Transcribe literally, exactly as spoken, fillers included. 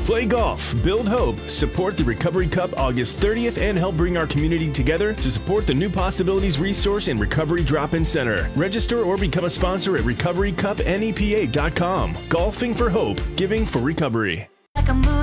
Play golf, build hope, support the Recovery Cup August thirtieth, and help bring our community together to support the New Possibilities Resource and Recovery Drop-In Center. Register or become a sponsor at recovery cup nepa dot com. Golfing for hope, giving for recovery. Like a